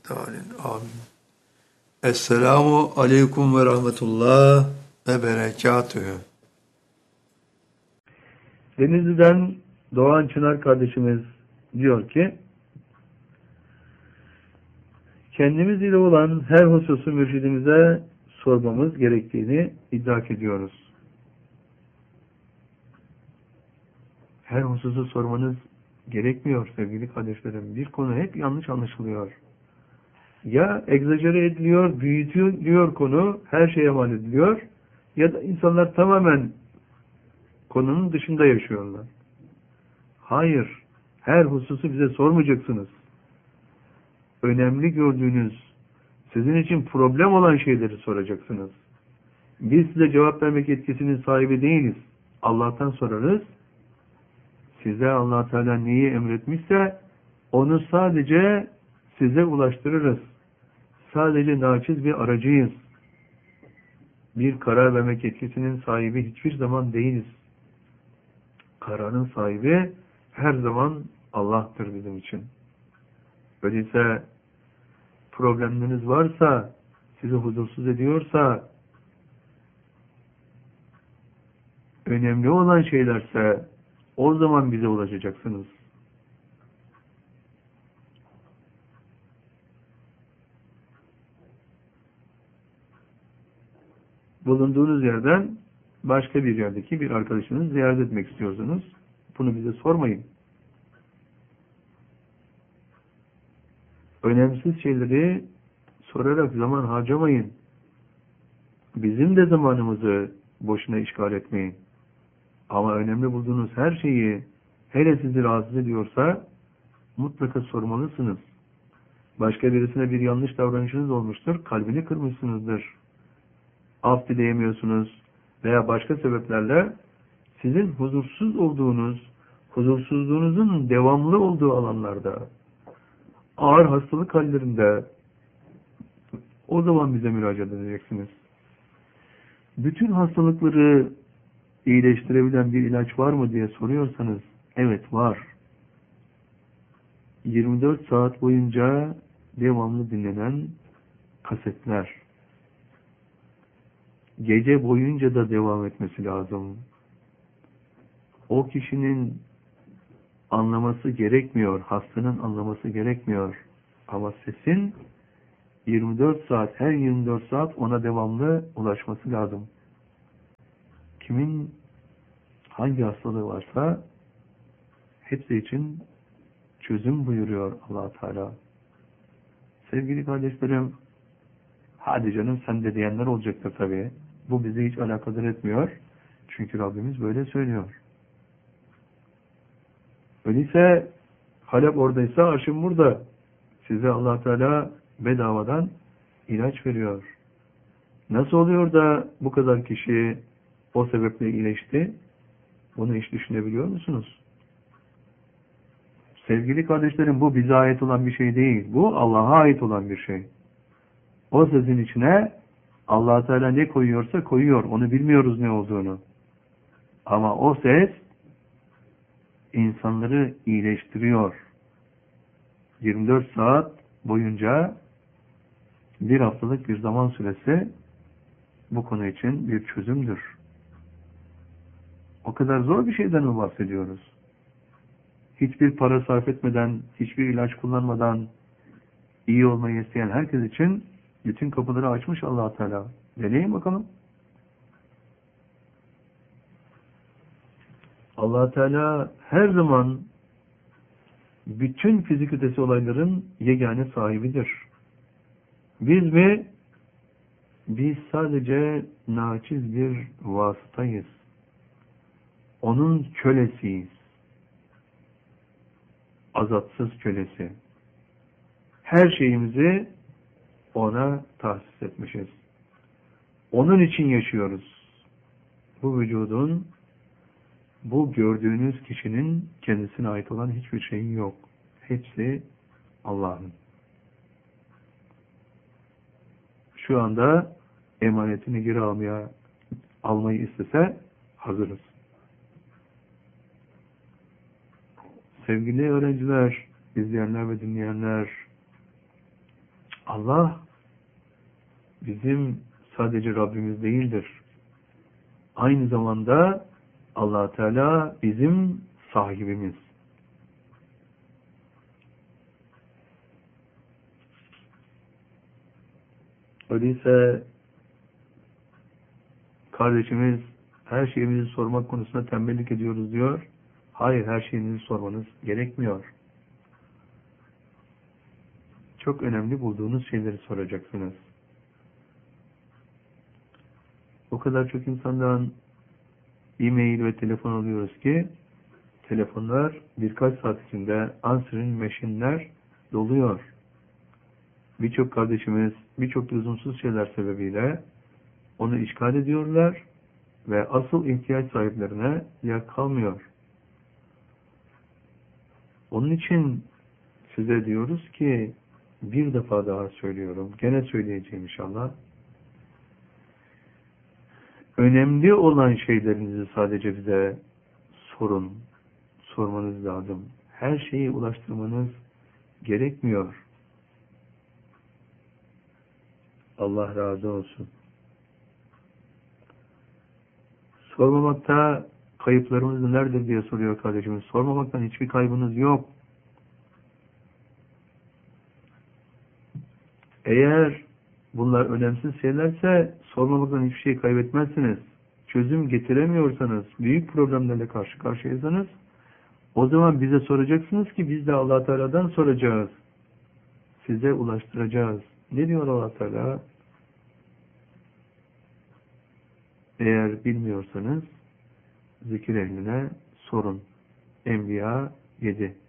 Dalin. Amin. Esselamu aleyküm ve rahmetullah ve berekatühü. Denizli'den Doğan Çınar kardeşimiz diyor ki, kendimiz ile olan her hususu mürşidimize sormamız gerektiğini idrak ediyoruz. Her hususu sormanız gerekmiyor sevgili kardeşlerim. Bir konu hep yanlış anlaşılıyor. Ya egzajere ediliyor, büyütülüyor konu, her şeye mal ediliyor, ya da insanlar tamamen konunun dışında yaşıyorlar. Hayır, her hususu bize sormayacaksınız. Önemli gördüğünüz, sizin için problem olan şeyleri soracaksınız. Biz size cevap vermek yetkisinin sahibi değiliz. Allah'tan sorarız. Size Allah Teala neyi emretmişse onu sadece size ulaştırırız. Sadece naçiz bir aracıyız. Bir karar vermek yetkisinin sahibi hiçbir zaman değiliz. Kararın sahibi her zaman Allah'tır bizim için. Öyleyse problemleriniz varsa, sizi huzursuz ediyorsa, önemli olan şeylerse o zaman bize ulaşacaksınız. Bulunduğunuz yerden başka bir yerdeki bir arkadaşınızı ziyaret etmek istiyorsunuz. Bunu bize sormayın. Önemsiz şeyleri sorarak zaman harcamayın. Bizim de zamanımızı boşuna işgal etmeyin. Ama önemli bulduğunuz her şeyi, hele sizi rahatsız ediyorsa mutlaka sormalısınız. Başka birisine bir yanlış davranışınız olmuştur, kalbini kırmışsınızdır. Af dileyemiyorsunuz veya başka sebeplerle sizin huzursuz olduğunuz, huzursuzluğunuzun devamlı olduğu alanlarda, ağır hastalık hallerinde, o zaman bize müracaat edeceksiniz. Bütün hastalıkları iyileştirebilen bir ilaç var mı diye soruyorsanız, evet var. 24 saat boyunca devamlı dinlenen kasetler. Gece boyunca da devam etmesi lazım. O kişinin anlaması gerekmiyor, hastanın anlaması gerekmiyor. Ama sesin 24 saat, her 24 saat ona devamlı ulaşması lazım. Kimin hangi hastalığı varsa hepsi için çözüm buyuruyor Allah Teala. Sevgili kardeşlerim, hadi canım sen de diyenler olacaktır tabii. Bu bizi hiç alakadar etmiyor. Çünkü Rabbimiz böyle söylüyor. Öyleyse Halep oradaysa arşım burada. Size Allah Teala bedavadan ilaç veriyor. Nasıl oluyor da bu kadar kişi o sebeple iyileşti? Bunu hiç düşünebiliyor musunuz? Sevgili kardeşlerim, bu bize ait olan bir şey değil. Bu Allah'a ait olan bir şey. O sesin içine Allah Teala ne koyuyorsa koyuyor. Onu bilmiyoruz ne olduğunu. Ama o ses insanları iyileştiriyor. 24 saat boyunca bir haftalık bir zaman süresi bu konu için bir çözümdür. O kadar zor bir şeyden mi bahsediyoruz? Hiçbir para sarf etmeden, hiçbir ilaç kullanmadan iyi olmayı isteyen herkes için bütün kapıları açmış Allah Teala. Deneyin bakalım. Allah Teala her zaman bütün fizik ötesi olayların yegane sahibidir. Biz mi? Biz sadece naçiz bir vasıtayız. Onun kölesiyiz. Azatsız kölesi. Her şeyimizi ona tahsis etmişiz. Onun için yaşıyoruz. Bu vücudun, bu gördüğünüz kişinin kendisine ait olan hiçbir şeyi yok. Hepsi Allah'ın. Şu anda emanetini geri almayı istese hazırız. Sevgili öğrenciler, izleyenler ve dinleyenler, Allah bizim sadece Rabbimiz değildir. Aynı zamanda Allah Teala bizim sahibimiz. Öyleyse kardeşimiz her şeyimizi sormak konusunda tembellik ediyoruz diyor. Hayır, her şeyinizi sormanız gerekmiyor. Çok önemli bulduğunuz şeyleri soracaksınız. O kadar çok insandan e-mail ve telefon alıyoruz ki telefonlar birkaç saat içinde answering machine'ler doluyor. Birçok kardeşimiz birçok lüzumsuz şeyler sebebiyle onu işgal ediyorlar ve asıl ihtiyaç sahiplerine yer kalmıyor. Onun için size diyoruz ki bir defa daha söylüyorum. Gene söyleyeceğim inşallah. Önemli olan şeylerinizi sadece bize sorun. Sormanız lazım. Her şeyi ulaştırmanız gerekmiyor. Allah razı olsun. Sormamakta kayıplarımız nelerdir diye soruyor kardeşimiz. Sormamaktan hiçbir kaybınız yok. Eğer bunlar önemsiz şeylerse sormamaktan hiçbir şey kaybetmezsiniz. Çözüm getiremiyorsanız, büyük problemlerle karşı karşıyaysanız o zaman bize soracaksınız ki biz de Allah Teala'dan soracağız. Size ulaştıracağız. Ne diyor Allah Teala? Eğer bilmiyorsanız zikir ehline sorun. Enbiya 7.